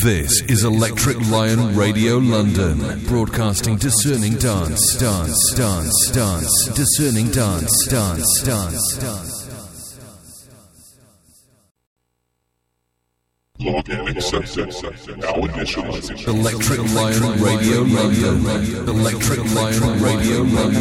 This is Electric Lion Radio London, broadcasting discerning dance, discerning dance. Login accepted. Now initializing. Electric Lion Radio London. Electric Lion Radio London.